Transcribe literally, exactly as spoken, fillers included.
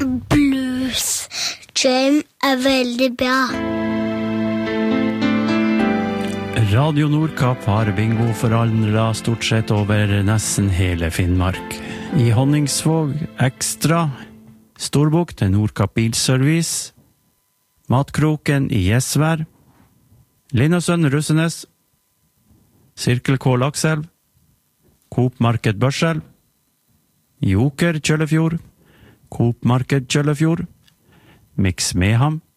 Blues. Jam er veldig bra. Radio Nordkapp har bingo for alle, stort sett over nesten hele Finnmark. I Honningsvåg Ekstra, Storbukt Nordkapp Bilservice, Matkroken i Gjesvær, Linnasønn Russenes, Sirkel K Lakselv, Coop Marked Børselv, Joker Kjøllefjord, Coop Marked Kjøllefjord, Mix Meham,